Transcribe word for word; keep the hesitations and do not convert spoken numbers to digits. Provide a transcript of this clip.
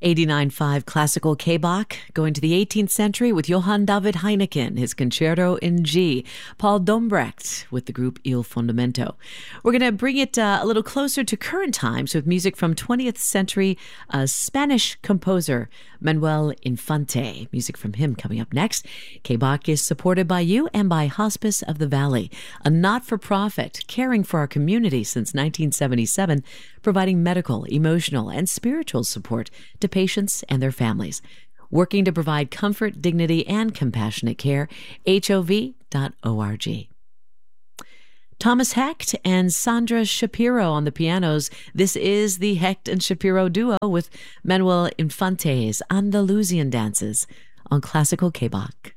eighty-nine point five Classical K-Bach, going to the eighteenth century with Johann David Heineken, his Concerto in G. Paul Dombrecht with the group Il Fondamento. We're going to bring it uh, a little closer to current times with music from twentieth century uh, Spanish composer Manuel Infante. Music from him coming up next. K-Bach is supported by you and by Hospice of the Valley, a not-for-profit caring for our community since nineteen seventy-seven, providing medical, emotional, and spiritual support to patients and their families. Working to provide comfort, dignity, and compassionate care, H O V dot org. Thomas Hecht and Sandra Shapiro on the pianos. This is the Hecht and Shapiro duo with Manuel Infante's Andalusian Dances on Classical K-Bach.